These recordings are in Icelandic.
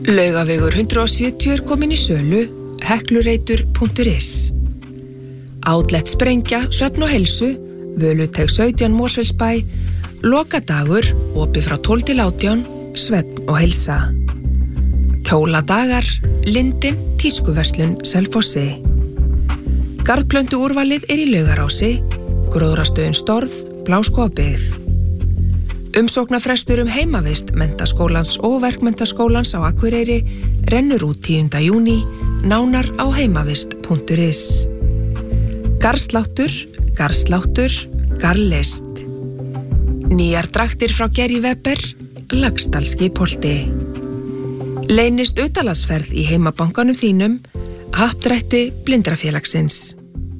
Laugavegur 170 er komin í sölu, heklureitur.is. Outlet sprengja, svefn og heilsu, Völuteg 17 Mosfellsbæ, lokadagur, opið frá 12 til 18, svefn og heilsa. Kjóladagar, Lindin, tískuverslun, Selfossi. Garðplöntu úrvalið er í Laugarási, gróðrastöðin Storð, Bláskógabyggð. Umsóknarfrestur heimavist Menntaskólans og Verkmenntaskólans á Akureyri rennur út 10. júní, nánar á heimavist.is. Garðsláttur, Garðlist. Nýjar draktir frá Gerry Weber, Laxdalski Polti. Leynist utanlandsferð í heimabankanum þínum, Happdrætti Blindrafélagsins.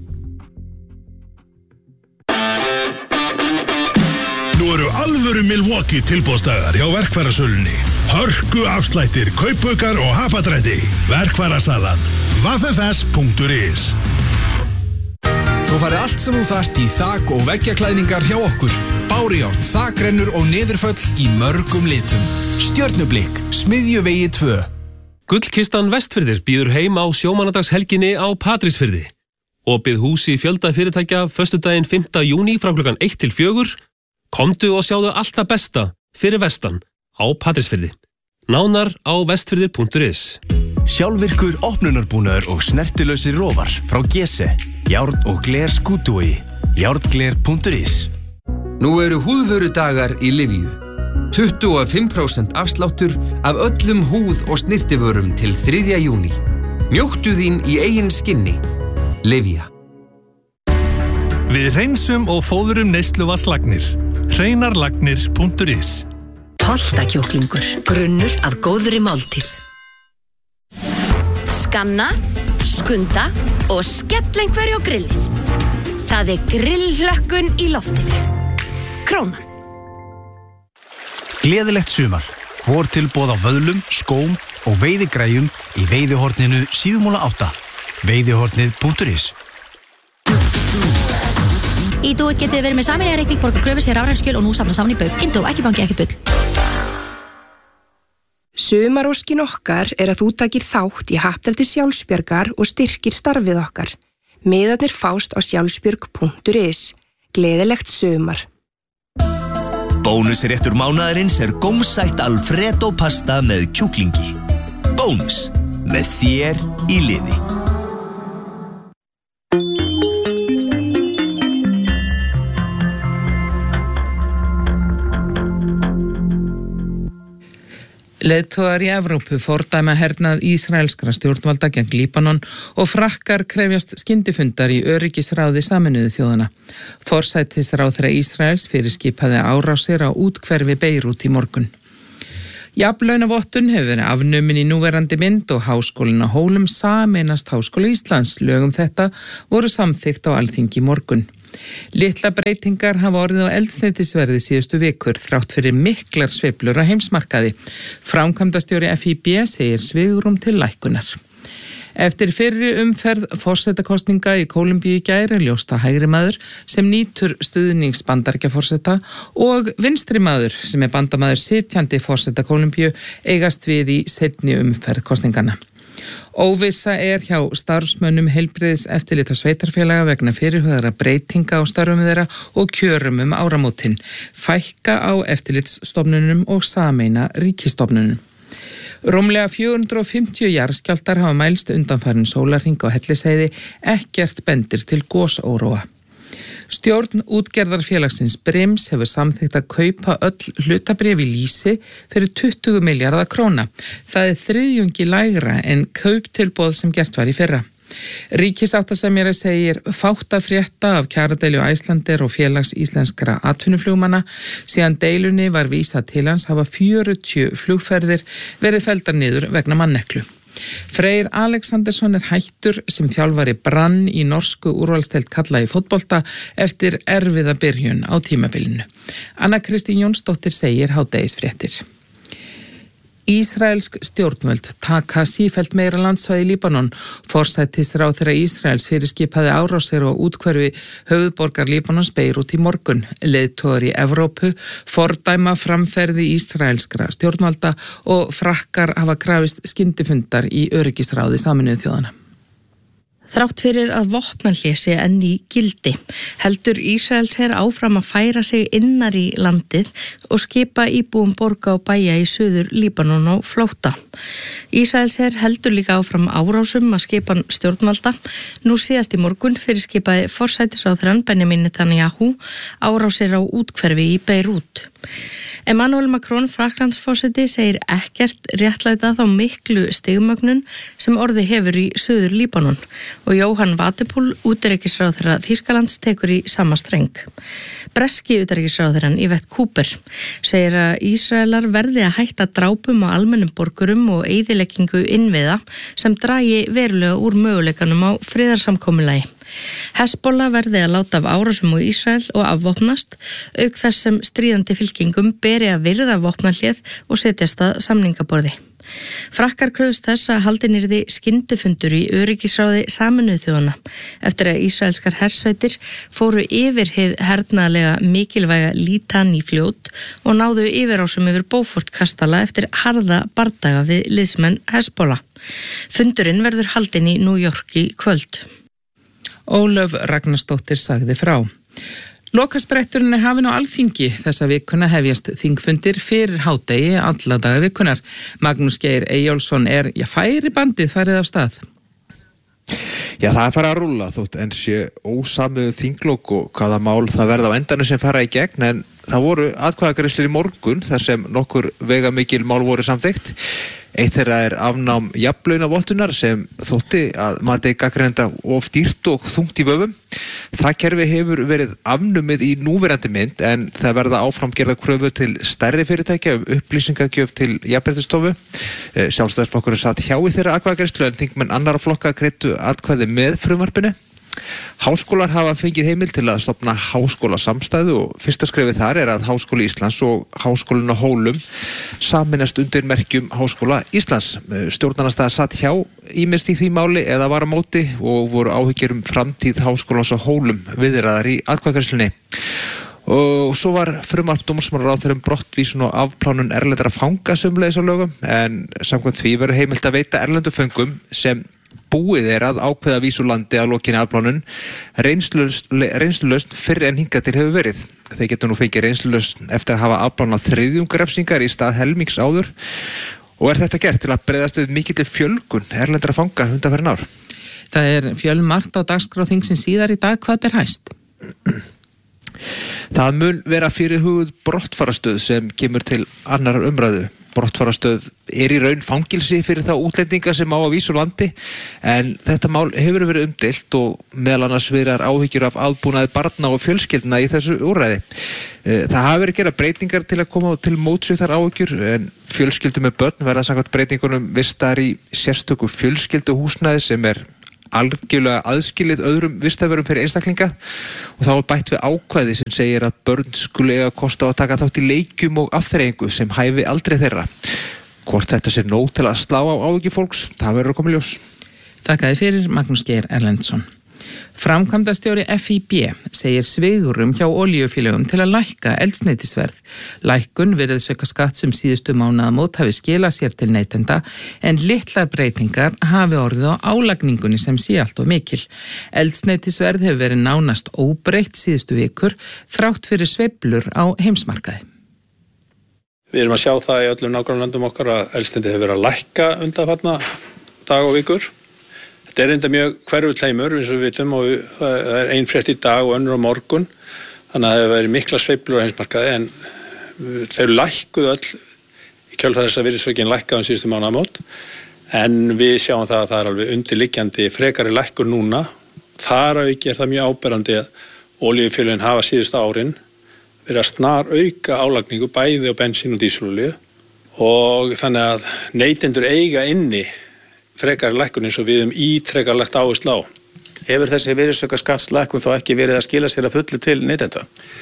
Nú eru alvöru Milwaukee tilboðsdagar hjá verkfærasölunni. Hörku afslættir, kaupaukar og happdrætti. Verkfærasalan. www.ffs.is. Þú farið allt sem þú þarft í þak- og veggjaklæðningar hjá okkur. Bárjárn, þakrennur og niðurföll í mörgum litum. Stjörnublik, Smiðjuvegi 2. Gullkistan Vestfirðir býður heim á sjómannadagshelginni á Patreksfirði. Opið hús í fjölda fyrirtækja föstudaginn 5. júní frá klukkan 1 til 4. Komdu og sjáðu allt það besta fyrir vestan á Patreksfirði. Nánar á vestfirðir.is. Sjálfvirkur opnunarbúnaður og snertilausir rófar frá Gese. Járn og gler skútúi. Járngler.is. Nú eru húðvörudagar í Livju. 25% afsláttur af öllum húð- og snirtivörum til 3. júní. Njóttu þín í eigin skinni. Livja. Við hreinsum og fóðurum neysluvatnslagnir. Hreinarlagnir.is. Holtakjúklingur, grunnur að góðri máltíð. Skanna, skunda og skell einhverju á grillið. Það er grillhlökkun í loftinu. Krónan. Gleðilegt sumar. Vortilboð á vöðlum, skóm og veiðigræjum í veiðihorninu Síðumúla 8. Veiðihornið.is. Ídó getið verið með sameiginlega reikning, borga kröfur, sér rafræn og nú safna saman í bauk. Indó, ekki banki, ekkert bull. Sumaróskin okkar er að þú takir þátt í Happdrætti Sjálfsbjargar og styrkir starfið okkar. Miðarnir fást á sjálfsbjörg.is. Gleðilegt sumar. Bónusréttur mánaðarins er gómsætt Alfredo pasta með kjúklingi. Bónus, með þér í liði. Leiðtogar í Evrópu fordæma hernað ísraelskra stjórnvalda gegn Líbanon og Frakkar krefjast skyndifundar í öryggisráði Sameinuðu þjóðanna. Forsætisráðherra Ísraels fyrirskipaði árásir á úthverfi Beirút í morgun. Jafnlaunavottun hefur verið afnumin í núverandi mynd og Háskólinn á Hólum sameinast Háskóla Íslands. Lögum þetta voru samþykkt á Alþingi í morgun. Litla breytingar hafa orðið á eldsneytisverði síðustu vikur þrátt fyrir miklar sveiflur á heimsmarkaði. Framkvæmdastjóri FÍB segir svigrúm til lækkunar. Eftir fyrri umferð forsetakosninga í Kólumbíu í gær er ljóst að hægri maður sem nýtur stuðnings Bandaríkjaforseta og vinstri maður sem er bandamaður sitjandi forseta Kólumbíu eigast við í seinni umferð kosningana. Óvissa er hjá starfsmönnum heilbrigðis eftirlita sveitarfélaga vegna fyrirhugaðra breytinga á störfum þeirra og kjörum áramótin, fækka á eftirlitsstofnunum og sameina ríkisstofnunum. Rúmlega 450 jarðskjálftar hafa mælst undanfarin sólarhring á Hellisheiði, ekkert bendir til gosóróa. Stjórn útgerðarfélagsins Brims hefur samþykkt að kaupa öll hlutabréf í Lýsi fyrir 20 milljarða króna. Það er þriðjungi lægra en kauptilboð sem gert var í fyrra. Ríkissáttasemjari segir fátt að frétta af kjaradeilu Icelandair og félags íslenskra atvinnuflugmanna. Síðan deilunni var vísað til hans hafa 40 flugferðir verið felldar niður vegna manneklu. Freyr Alexandersson er hættur sem þjálfari Brann í norsku úrvalsdeild karla í fótbolta eftir erfiða byrjun á tímabilinu. Anna Kristín Jónsdóttir segir hádegisfréttir. Ísraelsk stjórnvöld taka sífellt meira landsvæði í Líbanon. Forsætisráðherra Ísraels fyrirskipaði árásir og úthverfi höfuðborgar Líbanons Beirút í morgun. Leiðtogar í Evrópu fordæma framferði ísraelskra stjórnvalda og Frakkar hafa krafist skyndifundar í öryggisráði Sameinuðu þjóðanna. Þrátt fyrir að vopnahlé sé enn í gildi, heldur Ísraelsher áfram að færa sig innar í landið og skipa íbúum borga og bæja í suður Líbanon á flótta. Ísraelsher heldur líka áfram árásum að skipan stjórnvalda. Nú síðast í morgun fyrirskipaði forsætisráðherrann Benjamin Netanyahu árásir á úthverfi í Beirút. Emmanuel Macron, Frakklandsforseti, segir ekkert réttlæta þá miklu stigmögnun sem orði hefur í suður Líbanon og Jóhann Wadepool, utanríkisráðherra Þýskalands, tekur í sama streng. Breski utanríkisráðherrann Yvette Cooper segir að Ísraelar verði að hætta drápum á almennum borgurum og eyðileggingu innviða sem dragi verulega úr möguleikanum á friðarsamkomulagi. Hezbollah verði að láta af árásum á Ísrael og afvopnast, auk þess sem stríðandi fylkingum beri að virða vopnahléð og setjast að samningaborði. Frakkar kröfust þess að haldin yrði skyndifundur í öryggisráði Sameinuðu þjóðanna eftir að ísraelskar hersveitir fóru yfir hið hernaðarlega mikilvæga Litani fljót og náðu yfirásum yfir Beaufort-kastala eftir harða bardaga við liðsmenn Hezbollah. Fundurinn verður haldin í New York í kvöld. Ólöf Ragnarsdóttir sagði frá. Lokaspretturinn hafinn á Alþingi. Þessa vikuna hefjast þingfundir fyrir hádegi alla daga vikunar. Magnús Geir Eyjólfsson færi bandið farið af stað. Já, það farið að rúlla þótt en sé ósamið þinglok og hvaða mál það verða á endanum sem fara í gegn, en það voru atkvæðagreiðslur í morgun þar sem nokkur veigamikil mál voru samþykkt. Eitt þeirra afnám jafnlaunavottunar sem þótti að mati gagnrýnenda of dýrt og þungt í vöfum. Það kerfi hefur verið afnumið í núverandi mynd en það verða áfram gerða kröfu til stærri fyrirtækja upplýsingagjöf til Jafnréttisstofu. Sjálfstæðisflokkurinn satt hjá í þeirra atkvæðagreiðslu en þingmenn annarra flokka greiddu atkvæði með frumvarpinu. Háskólar hafa fengið heimild til að stofna háskólasamstæðu og fyrsta skrefið þar að Háskóli Íslands og Háskólinn á Hólum sameinast undir merkjum Háskóla Íslands. Stjórnarandstaða satt hjá ýmist í því máli eða var á móti og voru áhyggjur framtíð Háskólans á Hólum viðraðar í atkvæðagreiðslunni. Og svo var frumvarp dómsmálaráðherra brottvísun og afplánun erlendra fanga sömuleiðis á lögum, en samkvæmt því verður heimilt að veita erlendu föngum sem búið að ákveða vísu landi að lokinni afplánun reynslulausn fyrr en hingað til hefur verið. Þeir geta nú fengið reynslulausn eftir að hafa afplánað þriðjungarefsingar í stað helmings áður og þetta gert til að bregðast við mikilli fjölgun erlendra fanga undanfarin ár. Það fjölmargt á dagskrá þingsins síðar í dag. Hvað ber hæst? Það mun vera fyrirhuguð brottfarastöð sem kemur til annar umræðu. Brottfarastöð í raun fangilsi fyrir þá útlendinga sem á að vísu landi, en þetta mál hefur verið umdeilt og meðal annars verið áhyggjur af aðbúnaði barna og fjölskyldna í þessu úrræði. Það hafa verið gera breytingar til að koma til móts við þær áhyggjur, en fjölskyldur með börn verða samkvæmt breytingunum vistar í sérstöku fjölskylduhúsnæði sem algjörlega aðskilið öðrum vistæðverum fyrir einstaklinga og þá bætt við ákvæði sem segir að börn skuli eiga kost á að taka þátt í leikjum og afþreyingu sem hæfi aldrei þeirra. Hvort þetta sé nóg til að slá á áhyggjur fólks, það verður að koma í ljós. Þakkaði fyrir Magnús Geir Erlendsson. Framkvæmdastjóri FIB segir svigrúm hjá olíufélögum til að lækka eldsneytisverð. Lækkun virðisaukaskatts síðustu mánaðamót hafi skilað sér til neytenda en litlar breytingar hafi orðið á álagningunni sem sé allt og mikil. Eldsneytisverð hefur verið nánast óbreytt síðustu vikur þrátt fyrir sveiflur á heimsmarkaði. Við erum að sjá það í öllum nágrannalöndum okkar að eldsneyti hefur verið að lækka undanfarna dag og vikur. Þetta enda mjög hverfulheimur eins og við vitum og það ein frétt í dag og önnur á morgun, þannig að það hefur verið mikla sveiflur á heimsmarkaði en þeir lækkuðu öll í kjölfar þess að virðisaukin lækkaði síðustu mánaðamót en við sjáum það að það alveg undirliggjandi frekari lækkun núna. Þar að auki það mjög áberandi að olíufélögin hafa síðustu árin verið að snar auka álagningu bæði á bensín og dísilolíu og þannig að neytendur eiga inni frekari lækkun eins og við ítrekar lagt áherslu á. Hefur þessi virðisaukaskattslækkun þá ekki verið að skila sér að fullu til neytenda?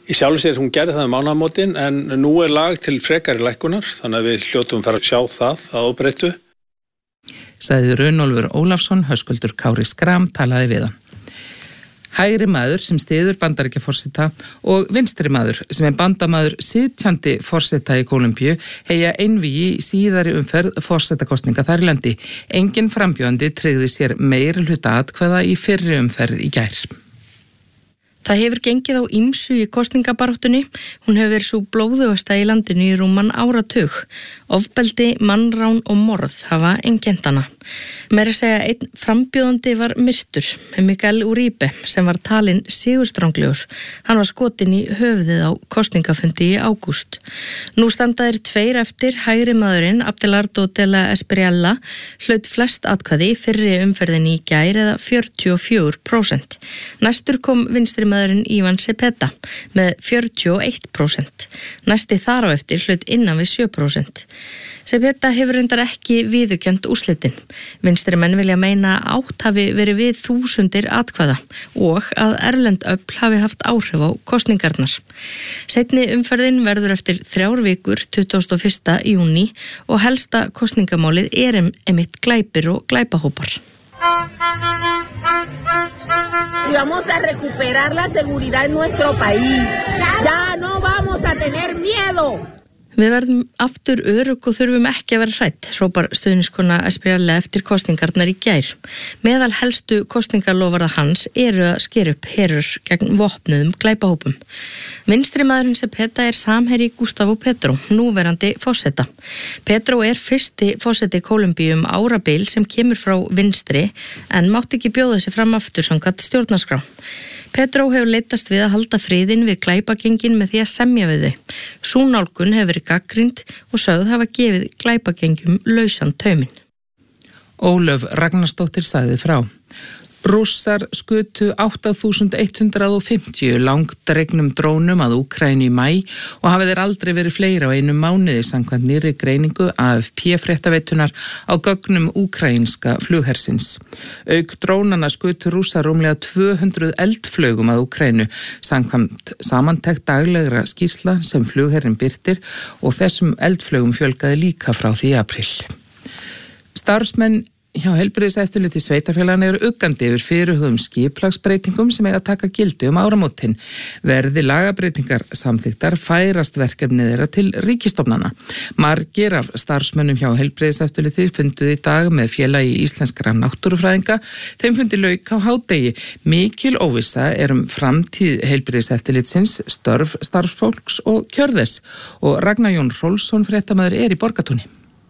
Í sjálfu sér hún gerði það mánaðamótin en nú lag til frekari lækkunar þannig að við hljótum fara að sjá það að óbreyttu. Sagði Runólfur Ólafsson, Höskuldur Kári Skram talaði við hann. Hægri maður sem styður Bandaríkjaforseta og vinstri maður sem bandamaður sitjandi forseta í Kólumbíu heyja einvígi í síðari umferð forsetakostninga þar í landi. Engin frambjóðandi tryggði sér meiri hluta atkvæða í fyrri umferð í gær. Það hefur gengið á ýmsu í kosningabaráttunni. Hún hefur verið svo blóðugasta í landinu í rúman áratug. Ofbeldi, mannrán og morð hafa einkennt hana. Meira segja einn frambjóðandi var myrtur, Miguel Uribe, sem var talinn sigurstranglegur. Hann var skotin í höfuðið á kosningafundi í ágúst. Nú standa þeir 2 eftir. Hægri maðurinn, Abelardo de la Espriella, hlaut flest atkvæði í fyrri umferðinni í gær eða 44%. Næstur kom vinstri maðurinn Ivan Cepeda með 41%. Næsti þar á eftir hlaut innan við 7%. Cepeda hefur reyndar ekki viðurkennt úrslitin. Vinstri menn vilja meina að 8 hafi verið við þúsundir atkvæða og að erlend öfl hafi haft áhrif á kosningarnar. Seinni umferðin verður eftir 3 vikur 21. júní og helsta kosningamálið einmitt glæpir og glæpahópar. Y vamos a recuperar la seguridad en nuestro país. Ya no vamos a tener miedo. Við verðum aftur örugg og þurfum ekki að vera hrædd, hrópar stuðningskona Espriella eftir kosningarnar í gær. Meðal helstu kosningarlofarða hans eru að skera upp herur gegn vopnuðum glæpahópum. Vinstri maðurinn Cepeda er samherji Gustavo Petro, núverandi forseta. Petro er fyrsti forseti Kólumbíu árabil sem kemur frá vinstri en mátti ekki bjóða sig fram aftur samkvæmt stjórnarskrá. Petro hefur leitast við að halda friðinn við glæpagengin með því að semja við þau. Sú nálgun hefur verið gagnrýnd og sögð hafa gefið glæpagengjum lausan tauminn. Ólöf Ragnarsdóttir sagði frá. Rússar skutu 8.150 langdregnum drónum að Úkraínu í maí og hafa þeir aldrei verið fleiri á einum mánuði samkvæmt nýrri greiningu AFP-fréttaveitunar á gögnum úkraínska flughersins. Auk drónana skutu Rússar rúmlega 200 eldflaugum að Úkraínu samkvæmt samantekt daglegra skýrsla sem flugherrin birtir og þessum eldflaugum fjölgaði líka frá því í apríl. Starfsmenn hjá heilbrigðiseftirliti sveitarfélagana eru uggandi yfir fyrirhuguðum skipulagsbreytingum sem eiga að taka gildi áramótin. Verði lagabreytingar samþykktar færast verkefnið þeirra til ríkisstofnana. Margir af starfsmönnum hjá heilbrigðiseftirliti funduðu í dag með félagi íslenskra náttúrufræðinga. Þeim fundi lauk á hádegi. Mikil óvissa er framtíð heilbrigðiseftirlitsins, störf starfsfólks og kjörðess. Og Ragnar Jón Rolfsson, fréttamaður, er í Borgartúni.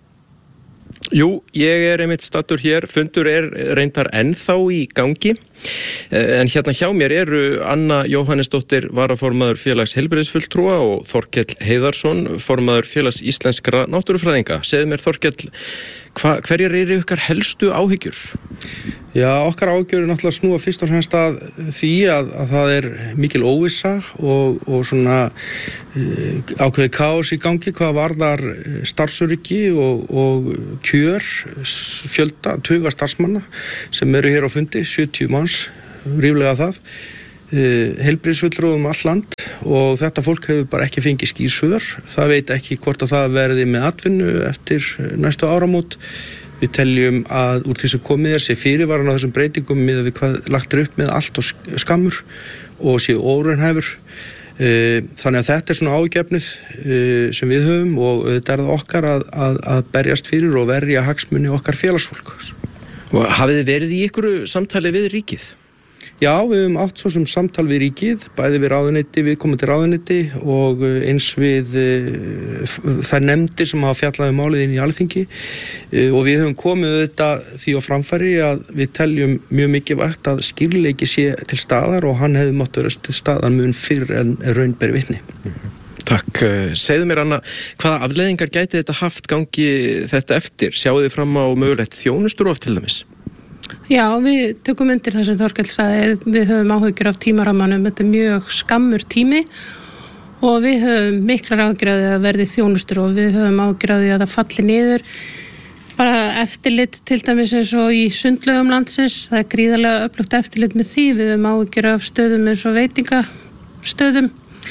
Jú, ég er einmitt staddur hér, fundur er reyndar ennþá í gangi, en hérna hjá mér eru Anna Jóhannesdóttir, varaformaður félags heilbrigðisfulltrúa og Þorkell Heiðarsson, formaður félags íslenskra náttúrufræðinga. Segðu mér, Þorkell, hverjar eru ykkar helstu áhyggjur? Já, okkar áhyggjur er náttúrulega snúa fyrst og fremst að því að það er mikil óvissa og svona ákveðið kaos í gangi hvað varðar starfsöryggi og kjör fjölda, tuga starfsmanna sem eru hér á fundi, 70 manns, ríflega það, heilbrigðisfulltrúum all land og þetta fólk hefur bara ekki fengið skýr svör. Það veit ekki hvort að það verði með atvinnu eftir næstu áramót. Við teljum að úr því sem komið sé fyrirvaran á þessum breytingum miðað við hvað lagt upp með allt og skammur og séu óraunhæfur. Þannig að þetta er svona ágefnið sem við höfum og þetta er það okkar að berjast fyrir og verja hagsmuni okkar félagsfólk. Og hafið þið verið í einhverju samtali við ríkið? Já, við höfum átt svo sem samtal við ríkið, bæði við ráðuneyti, viðkomandi ráðuneyti og eins við þær nefndir sem hafa fjallað málið inn í Alþingi og við höfum komið þetta því á framfæri að við teljum mjög mikilvægt að skýrleiki sé til staðar og hann hefði mátt vera til staðar mun fyrr en raun ber vitni. Takk. Segðu mér, Anna, hvaða afleiðingar gæti þetta haft gangi þetta eftir? Sjáu þið fram á mögulegt þjónusturof til dæmis? Já, við tökum undir það sem Þorkell sagði, við höfum áhyggjur af tímarammanum, þetta er mjög skammur tími og við höfum miklar áhyggjur af því að verði þjónustur og við höfum áhyggjur af því að það falli niður bara eftirlit til dæmis eins og í sundlaugum landsins, það er gríðarlega öflugt eftirlit með því, við höfum áhyggjur af stöðum eins og veitingastöðum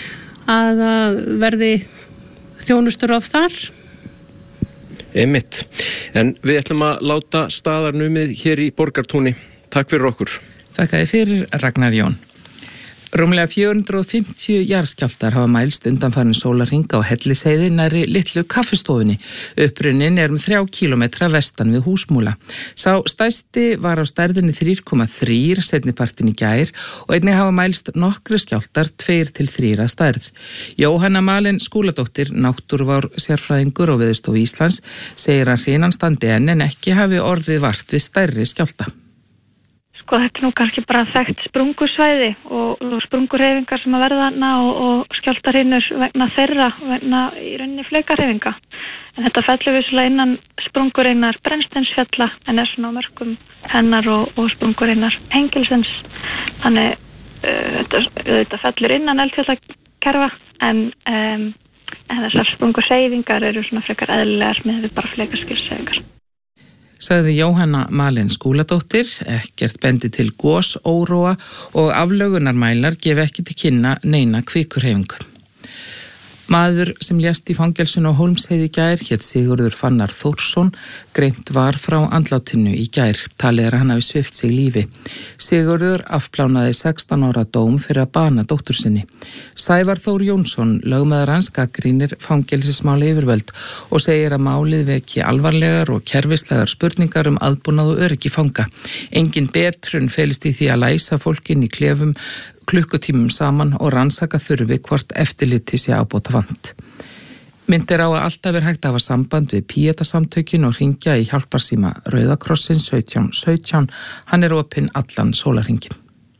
að verði þjónustur of þar. Einmitt. En við ætlum að láta staðarnumið hér í Borgartúni. Takk fyrir okkur. Þakkaði fyrir Ragnar Jón. Rúmlega 450 jarðskjálftar hafa mælst undanfarin sólarhring á Hellisheiði nærri litlu kaffistofunni. Upprunnin 3 kílómetra vestan við Húsmúla. Sá stærsti var á stærðinni 3,3 seinnipartin í gær og einnig hafa mælst nokkru skjálftar 2 til 3 að stærð. Jóhanna Malin Skúladóttir, náttúruvár sérfræðingur og Veðurstofu Íslands, segir að hrinan standi enn en ekki hafi orðið vart við stærri skjálfta. Þetta nú kannski bara þekkt sprungusvæði og sprungureyfingar sem að verða hana og skjálftarinnur vegna þeirra, vegna í rauninni flekareyfinga. En þetta fellur vissulega innan sprungureinar Brennsteinsfjalla en svona á mörkum hennar og sprungureinar Hengilsins. Þannig þetta fellur innan eldfjallakerfa en þessar sprungureyfingar eru svona frekar eðlilegar með við bara flekarskilseyfingar. Sagði Jóhanna Malin Skúladóttir, ekkert bendi til gosóróa og aflögunarmælar gef ekki til kynna neina kvikurhreyfingu. Maður sem lést í fangelsun á Hólmsheiði í gær hét Sigurður Fannar Þórsson, greint var frá andlátinu í gær, talið að hann hafi svipt sig lífi. Sigurður afplánaði 16 ára dóm fyrir að bana dóttur sinni. Sævar Þór Jónsson, lögmaður hans, gagnrýnir fangelsismáli yfirvöld og segir að málið veki alvarlegar og kerfislegar spurningar aðbúnað og öryggi fanga. Engin betrun felist í því að læsa fólkin í klefum klukkutímum saman og rannsaka þurfi hvort eftirliti sé ábótavant. Myndir á að alltaf hægt að hafa samband við Píeta-samtökin og hringja í hjálparsíma Rauða krossins 1717. Hann opinn allan sólarhringinn.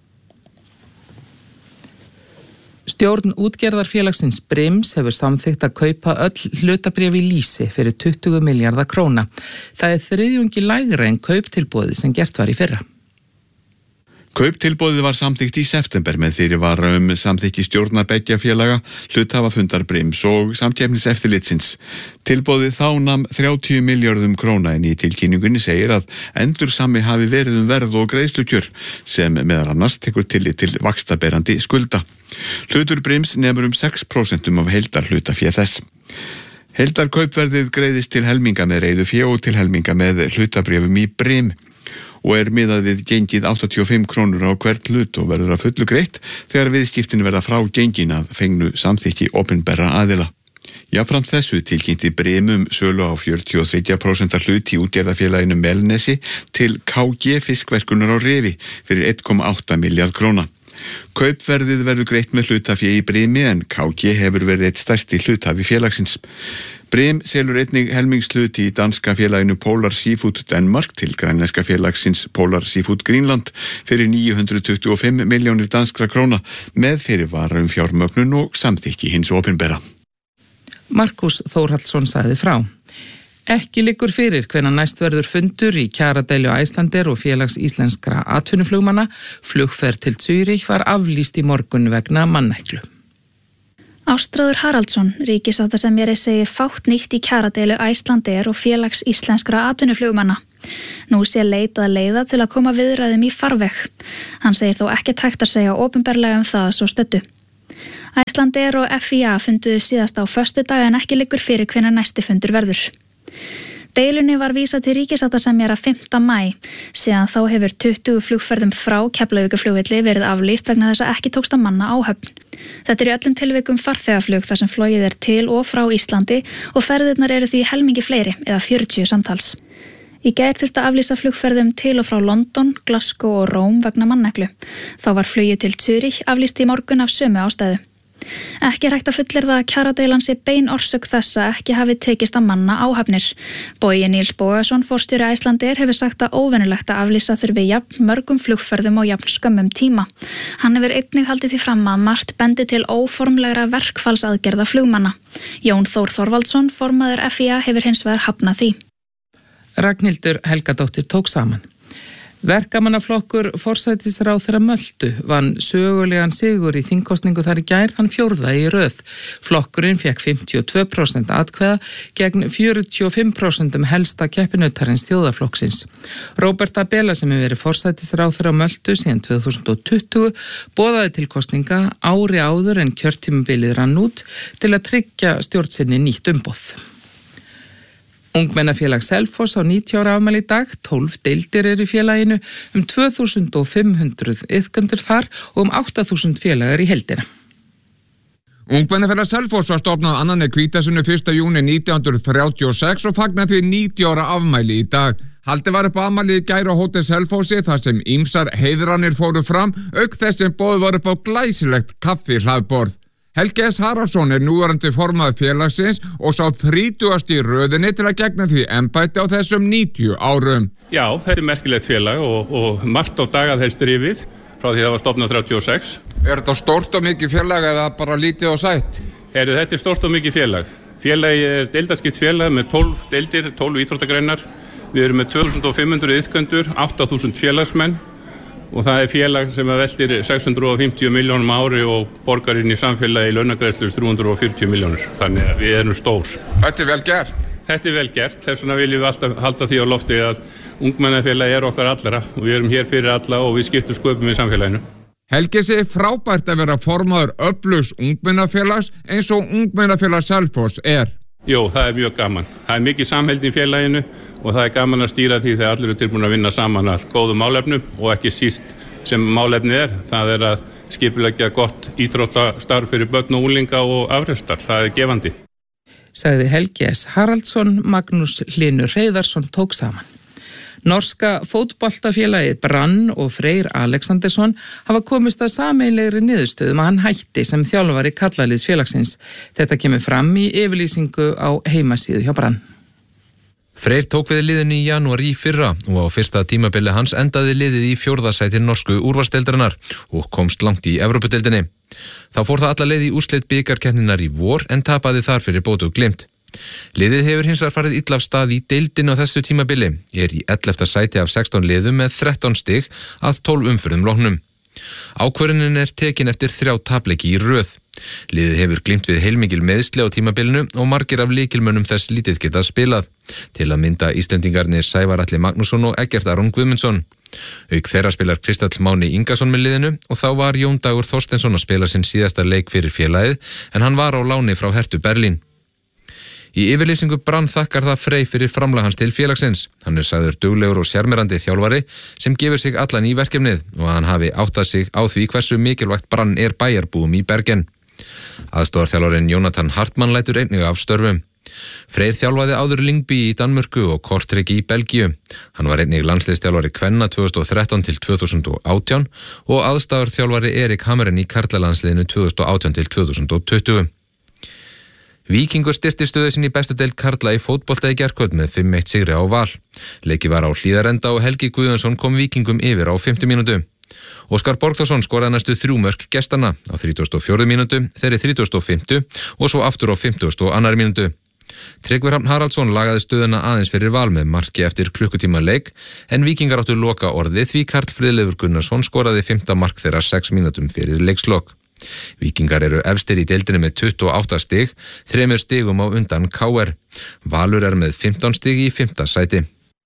Stjórn útgerðarfélagsins Brims hefur samþykkt að kaupa öll hlutabréf í Lýsi fyrir 20 milljarða króna. Það 3 lægra en kauptilboðið sem gert var í fyrra. Kauptilboðið var samþykkt í september með fyrirvara samþykki stjórnar beggja félaga, hluthafafundar Brims og samkeppniseftirlitsins. Tilboðið þá nam 30 milljörðum króna en í tilkynningunni segir að endursami hafi verið verð og greiðslukjör sem meðal annars tekur tillit til vaxtaberandi skulda. Hlutur Brims nemur 6% af heildarhlutafé þess. Heildarkaupverðið greiðist til helminga með reiðufé og til helminga með hlutabréfum í Brim og miðað við gengið 85 krónur á hvert hlut og verður að fullu greitt þegar viðskiptin verða frá gengin að fengnu samþykki opinberra aðila. Jafnframt þessu tilkynnti Brim sölu á 43% hlut í útgerðarfélaginu Melnesi til KG fiskverkunar á Rifi fyrir 1,8 milljarð króna. Kaupverðið verður greitt með hlutafé í Brimi en KG hefur verið eitt stærsti hluthafi félagsins. Brim selur einnig helmingshluti í danska félaginu Polar Seafood Denmark til grænlenska félagsins Polar Seafood Greenland fyrir 925 milljónir danskra króna með fyrirvara fjármögnun og samþykki hins opinbera. Markus Þórhallsson sagði frá. Ekki liggur fyrir hvenær næst verður fundur í kjaradeilu Icelandair og félags íslenskra atvinnuflugmanna. Flugferð til Zürich var aflýst í morgun vegna manneklu. Ástráður Haraldsson, ríkissáttasemjari, segir fátt nýtt í kjaradeilu Icelandair og félags íslenskra atvinnuflugmanna. Nú sé leitað leiða til að koma viðræðum í farveg. Hann segir þó ekki hægt að segja opinberlega það svo stöddu. Icelandair og FIA funduðu síðast á föstudag en ekki liggur fyrir hvenær næsti fundur verður. Deilunni var vísað til ríkissáttasemjara 5. maí. Síðan þá hefur 20 flugferðum frá Keflavíkurflugvelli verið aflýst vegna þess að ekki tókst að manna áhöfn. Þetta í öllum tilvikum farþegaflug þar sem flogið til og frá Íslandi og ferðirnar eru því helmingi fleiri eða 40 samtals. Í gær þurfti að aflýsa flugferðum til og frá London, Glasgow og Róm vegna manneklu. Þá var flugið til Zürich aflýst í morgun af sömu ástæðu. Ekki hægt að fullyrða að kjaradeilan sé bein orsök þess að ekki hafi tekist að manna áhafnir. Bogi Níls Bogason, forstjóri Icelandair, hefur sagt að óvenjulegt að aflýsa þurfi jafn mörgum flugferðum og jafn skömmum tíma. Hann hefur einnig haldið því fram að margt bendi til óformlegra verkfallsaðgerða flugmanna. Jón Þór Þorvaldsson, formaður FIA, hefur hins vegar hafnað því. Ragnhildur Helgadóttir tók saman. Verkamannaflokkur forsætisráðherra Möltu vann sögulegan sigur í þingkosningu þar í gær þann 4. í röð. Flokkurinn fékk 52% atkvæða gegn 45% helsta keppinautarins þjóðarflokksins. Róbert Abela sem hefur verið forsætisráðherra Möltu síðan 2020 boðaði til kosninga ári áður en kjörtímabilið rann út til að tryggja stjórnsinni nýtt umboð. Ungmennafélag Selfoss á 90 ára afmæli í dag, 12 deildir eru í félaginu, 2500 iðkendur þar og 8000 félagar í heildina. Ungmennafélag Selfoss var stofnað annan í Hvítasunnu 1. júní 1936 og fagnar því 90 ára afmæli í dag. Haldið var upp afmæli í gær á Hótel Selfossi þar sem ýmsar heiðranir fóru fram, auk þess sem boðið var upp á glæsilegt kaffihlaðborð. Helgi S. Haraldsson núverandi formaður félagsins og sá 30. í röðinni til að gegna því embætti á þessum 90 árum. Já, þetta merkilegt félag og margt á dagað helst rifið frá því það var stofnað 36. Þetta stórt og mikið félag eða bara lítið og sætt? Þetta stórt og mikið félag. Félagi deildaskipt félag með 12 deildir, 12 íþróttagreinar. Við erum með 2500 iðkendur, 8000 félagsmenn. Og það félag sem veltir 650 milljónum ári og borgar inn í samfélagi í launagreiðslur 340 milljónur. Þannig að við erum stór. Þetta vel gert? Þetta vel gert. Þess vegna viljum við alltaf halda því á lofti að ungmennafélagi okkar allra og við erum hér fyrir alla og við skiptum sköpum í samfélaginu. Helgi segir frábært að vera formaður öflugs ungmennafélags eins og ungmennafélag Selfoss er. Jó, það mjög gaman. Það mikið samheld í félaginu og það gaman að stýra því þegar allir eru tilbúin að vinna saman að góðum málefnum og ekki síst sem málefnið það að skipuleggja gott íþróttastarf fyrir börn og unglinga og afrestar. Það gefandi. Sagði Helgi S. Haraldsson, Magnús Hlynur Hreiðarsson tók saman. Norska fótboltafélagið Brann og Freyr Alexandersson hafa komist að sameiginlegri niðurstöðum að hann hætti sem þjálfari karlaliðs félagsins. Þetta kemur fram í yfirlýsingu á heimasíðu hjá Brann. Freyr tók við liðinu í janúar í fyrra og á fyrsta tímabili hans endaði liðið í 4. sæti norsku úrvalsdeildarinnar og komst langt í Evrópudeildinni. Þá fór það alla leið í úrslit bikarkeppninnar í vor en tapaði þar fyrir Bodø Glimt. Liðið hefur hins vegar farið illa af stað í deildinu á þessu tímabili, er í 11. sæti af 16 liðum með 13 stig að 12 umferðum loknum. Ákvörðunin er tekin eftir 3 tapleiki í röð. Liðið hefur glímt við heilmikil meiðsli á tímabilinu og margir af lykilmönnum þess lítið getað spilað. Til að mynda Íslendingarnir Sævar Atli Magnússon og Eggert Aron Guðmundsson. Auk þeirra spilar Kristall Máni Ingason með liðinu og þá var Jón Dagur Þorsteinsson að spila sinn síðasta leik fyrir félagið en hann var á láni frá Herthu Berlín. Í yfirlýsingu Brann þakkar það Frey fyrir framlag hans til félagsins. Hann er sagður duglegur og sjarmerandi þjálfari sem gefur sig allan í verkefnið og að hann hafi áttað sig á því hversu mikilvægt Brann er bæjarbúum í Bergen. Aðstoðarþjálfarinn Jonathan Hartmann lætur einnig af störfum. Freyr þjálfaði áður Lyngby í Danmörku og Kortrygg í Belgíu. Hann var einnig landsliðsþjálfari kvenna 2013 til 2018 og aðstoðarþjálfari Erik Hamren í karlalandsliðinu 2018 til 2020. Víkingur styrkti stöðu sinni í bestu deild karla í fótbolta í gærkvöld með 5-1 sigri á Val. Leiki var á Hlíðarenda og Helgi Guðjónsson kom Víkingum yfir á 50 mínútu. Óskar Borgþórsson skoraði næstu 3 mörk gestanna á 34. mínútu, þeirri 35. og svo aftur á 52. mínútu. Tryggvi Hrafn Haraldsson lagaði stöðuna aðeins fyrir Val með marki eftir klukkutíma leik en Víkingar áttu loka orðið því Karl Friðleifur Gunnarsson skoraði 5. mark þeirra 6 mínútum fyrir leikslok. Víkingar eru efstir í deildinni með 28 stig, 3 stigum á undan KR. Valur er með 15 stig í 5. sæti.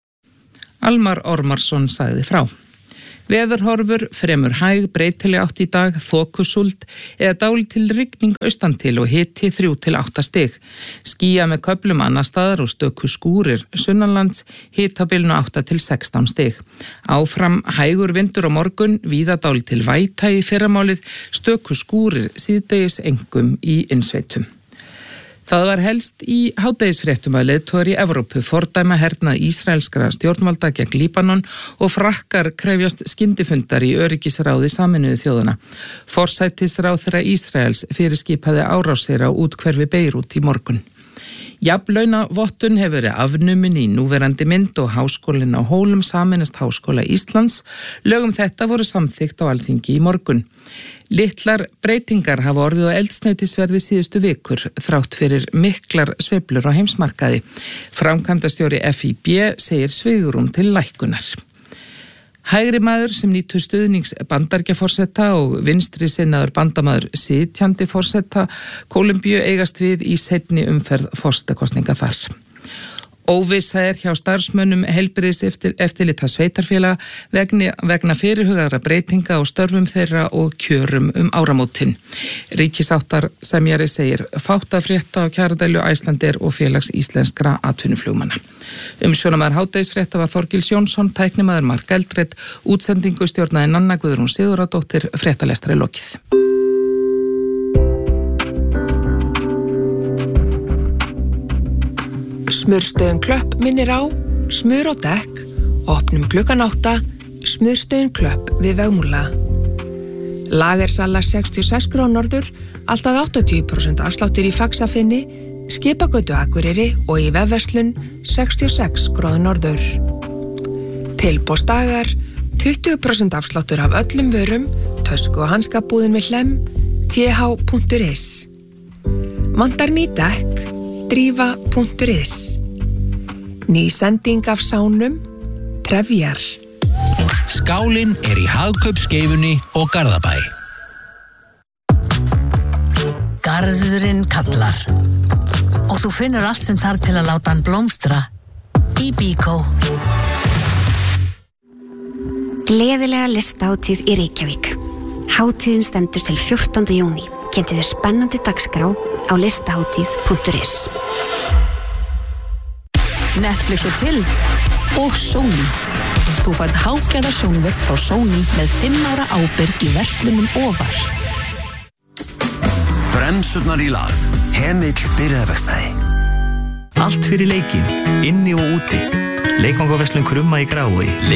Almar Ormarsson sagði frá. Veðurhorfur fremur hæg breytileg átt í dag, þokusúld eða dálítil rigning austantil og hiti 3 til 8 stig. Skýja með köflum annar staðar og stöku skúrir sunnanlands, hitabilinu 8 til 16 stig. Áfram hægur vindur á morgun, víða dálítil væta í fyrramálið, stöku skúrir síðdegis engum í innsveitum. Það var helst í hádegisfréttum að leiðtogar í Evrópu fordæma hernað ísraelskra stjórnvalda gegn Líbanon og frakkar krefjast skyndifundar í öryggisráði Sameinuðu þjóðanna. Forsætisráðherra Ísraels fyrirskipaði árásir á úthverfi Beirút í morgun. Jafnlaunavottun hefur verið afnumin í núverandi mynd og Háskólinn á Hólum sameinast Háskóla Íslands. Lögum þetta voru samþykkt á Alþingi í morgun. Litlar breytingar hafa orðið á eldsneytisverði síðustu vikur þrátt fyrir miklar sveiflur á heimsmarkaði. Framkvæmdastjóri FIB segir svigrúm til lækkunar. Hægri maður sem nýtur stuðnings Bandaríkjaforseta og vinstri sinnaður bandamaður sitjandi forseta Kólumbíu eigast við í seinni umferð forsetakosninga þar. Óvissa hjá starfsmönnum heilbrigðiseftirlita sveitarfélaga vegna fyrirhugaðra breytinga á störfum þeirra og kjörum áramótin. Ríkissáttasemjari segir fátt að frétta á kjaradeilu Icelandair og félags íslenskra atvinnuflugmanna. Umsjónamaður hádegisfrétta var Þorgils Jónsson, tæknimaður Mark Eldred, útsendingu stjórnaði Nanna Guðrún Sigurðardóttir, fréttalestri lokið. Smurrstöðin Klöpp minnir á smur og dekk, opnum klukkan 8, Smurrstöðin Klöpp við Vegmúla. Lagersala 66 kr. norður, alltaf 80% afsláttur í Faxafinni, Skipagötu Akureyri og í vefverslun 66 kr. norður. Tilboðsdagar, 20% afsláttur af öllum vörum, tösku- og hanskabúðin við Hlemm, th.is. Vantar ný dekk, drífa.is. Ný sending af sánum, Trefjar. Skálinn í Hagkaupskeifunni og Garðabæ. Garðurinn kallar og þú finnur allt sem þarf til að láta hann blómstra í Bíkó. Gleðilega listahátíð í Reykjavík. Hátíðin stendur til 14. júní. Kynntu þér spennandi dagskrá á listahátíð.is. Netflix og Chill og Sony. Þú færð hágæða sjónvörp frá Sony með 5 ára ábyrgð í verslunum ofar. Bremsurnar í lag. Hemill byrjaðarverkstæði. Allt fyrir leikinn, inni og úti. Leikvangaverslun Krumma í Grái.